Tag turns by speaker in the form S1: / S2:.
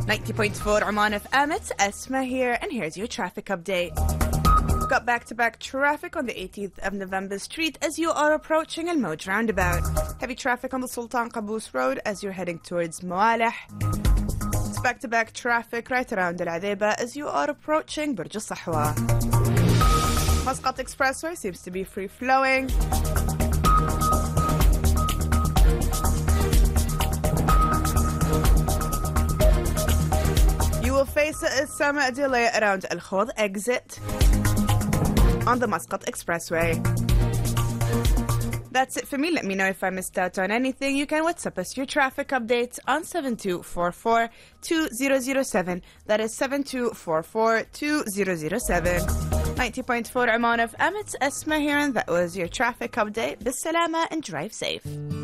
S1: 90.4 Oman FM, it's Esma here, and here's your traffic update. We've got back-to-back traffic on the 18th of November Street as you are approaching Al Moj roundabout. Heavy traffic on the Sultan Qaboos Road as you're heading towards Mualeh. It's back-to-back traffic right around Al Adeba as you are approaching Burj Al Sahwa. Muscat Expressway seems to be free-flowing. You will face some delay around Al Khod exit on the Muscat Expressway. That's it for me. Let me know if I missed out on anything. You can WhatsApp us your traffic updates on 7244-2007. That is 7244-2007. 90.4 Oman FM, it's Esma here, and that was your traffic update. Bis salama and drive safe.